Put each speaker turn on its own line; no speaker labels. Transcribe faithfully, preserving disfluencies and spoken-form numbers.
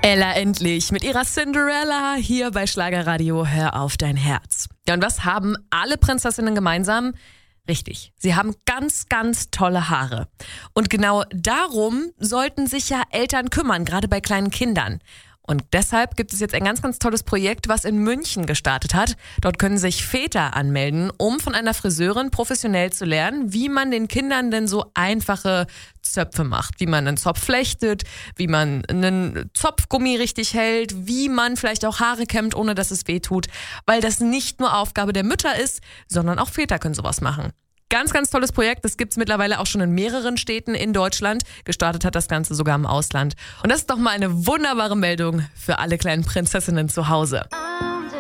Ella endlich mit ihrer Cinderella hier bei Schlagerradio Hör auf dein Herz. Ja, und was haben alle Prinzessinnen gemeinsam? Richtig, sie haben ganz, ganz tolle Haare. Und genau darum sollten sich ja Eltern kümmern, gerade bei kleinen Kindern. Und deshalb gibt es jetzt ein ganz, ganz tolles Projekt, was in München gestartet hat. Dort können sich Väter anmelden, um von einer Friseurin professionell zu lernen, wie man den Kindern denn so einfache Zöpfe macht. Wie man einen Zopf flechtet, wie man einen Zopfgummi richtig hält, wie man vielleicht auch Haare kämmt, ohne dass es weh tut. Weil das nicht nur Aufgabe der Mütter ist, sondern auch Väter können sowas machen. Ganz, ganz tolles Projekt. Das gibt es mittlerweile auch schon in mehreren Städten in Deutschland. Gestartet hat das Ganze sogar im Ausland. Und das ist doch mal eine wunderbare Meldung für alle kleinen Prinzessinnen zu Hause.